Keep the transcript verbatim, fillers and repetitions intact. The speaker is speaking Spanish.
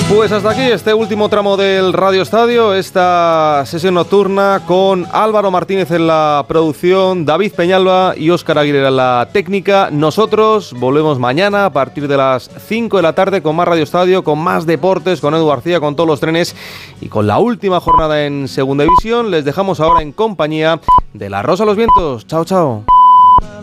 Pues hasta aquí este último tramo del Radio Estadio, esta sesión nocturna con Álvaro Martínez en la producción, David Peñalba y Óscar Aguilera en la técnica. Nosotros volvemos mañana a partir de las cinco de la tarde con más Radio Estadio, con más deportes, con Edu García, con todos los trenes y con la última jornada en Segunda División. Les dejamos ahora en compañía de La Rosa a los Vientos. Chao, chao.